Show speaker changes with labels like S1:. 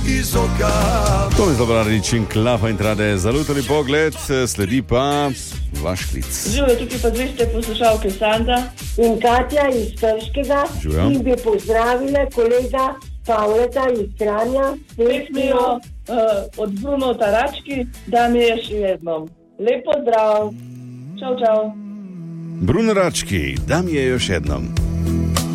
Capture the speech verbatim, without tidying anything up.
S1: iz oka.
S2: To je Zabranič in Klafa in Trade. Zalutali pogled, sledi pa vaš klic.
S3: Živijo, tukaj pa dve ste poslušalke, Sanda
S4: in Katja iz Krškega.
S2: Živijo.
S4: In bi pozdravila kolega Pavleta iz Kranja.
S3: pesmijo uh, od Bruno Tarački, da mi je še jednom. Lep pozdrav. Čau, čau.
S2: Bruno Rački, da mi je još jednom.